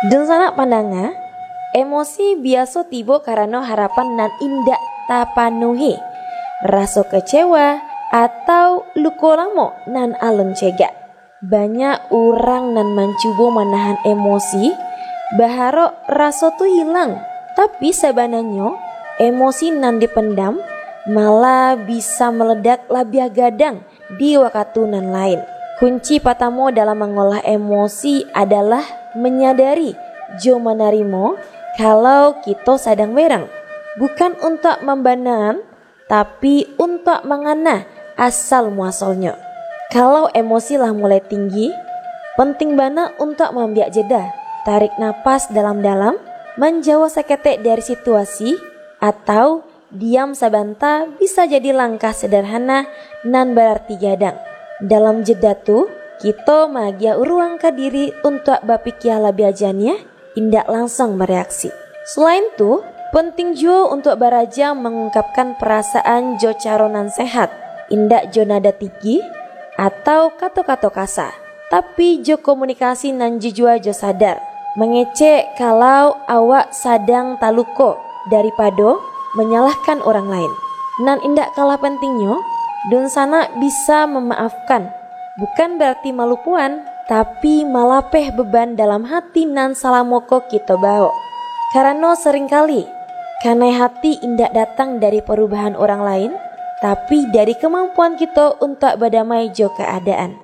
Dan sana pandanga, emosi biasa tiba karena harapan nan indak tapanuhi, rasa kecewa atau luka lamo nan alun cegak. Banyak orang nan mencoba menahan emosi, berharap rasa tu hilang, tapi sebenarnya emosi nan dipendam malah bisa meledak lebih gadang di waktu nan lain. Kunci pertama dalam mengolah emosi adalah menyadari jo menerima kalau kita sedang merang. Bukan untuk membenaran, tapi untuk mengana asal muasalnya. Kalau emosi lah mulai tinggi, penting banget untuk membiak jeda, tarik napas dalam-dalam, menjauh seketik dari situasi, atau diam sebentar bisa jadi langkah sederhana nan berarti gadang. Dalam jeda tu, kita magia ruang ke diri untuk berpikir lebih ajannya, indak langsung bereaksi. Selain tu, penting juga untuk beraja mengungkapkan perasaan jo caronan sehat, indak jo nada tinggi atau kata-kata kasar, tapi jo komunikasi nan jujur jo sadar. Mengecek kalau awak sadang taluko daripada menyalahkan orang lain. Nan indak kalah pentingnya, don sana bisa memaafkan. Bukan berarti malupuan, tapi malapeh beban dalam hati nan salamoko kita bawa. Karena seringkali, karena hati indak datang dari perubahan orang lain, tapi dari kemampuan kita untuk berdamai jo keadaan.